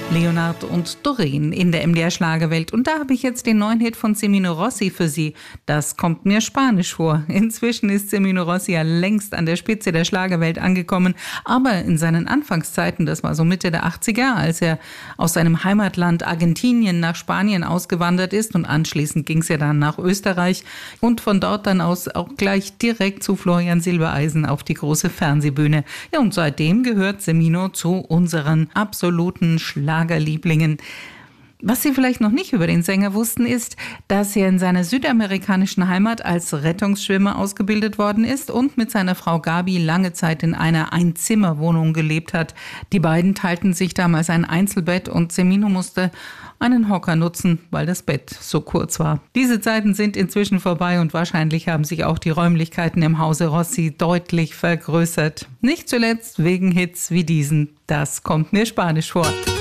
Leonard und Doreen in der MDR-Schlagerwelt. Und da habe ich jetzt den neuen Hit von Semino Rossi für Sie. Das kommt mir spanisch vor. Inzwischen ist Semino Rossi ja längst an der Spitze der Schlagerwelt angekommen. Aber in seinen Anfangszeiten, das war so Mitte der 80er, als er aus seinem Heimatland Argentinien nach Spanien ausgewandert ist und anschließend ging es ja dann nach Österreich und von dort dann aus auch gleich direkt zu Florian Silbereisen auf die große Fernsehbühne. Ja, und seitdem gehört Semino zu unseren absoluten Schlagerlieblingen. Was Sie vielleicht noch nicht über den Sänger wussten, ist, dass er in seiner südamerikanischen Heimat als Rettungsschwimmer ausgebildet worden ist und mit seiner Frau Gabi lange Zeit in einer Einzimmerwohnung gelebt hat. Die beiden teilten sich damals ein Einzelbett und Semino musste einen Hocker nutzen, weil das Bett so kurz war. Diese Zeiten sind inzwischen vorbei und wahrscheinlich haben sich auch die Räumlichkeiten im Hause Rossi deutlich vergrößert. Nicht zuletzt wegen Hits wie diesen. Das kommt mir spanisch vor.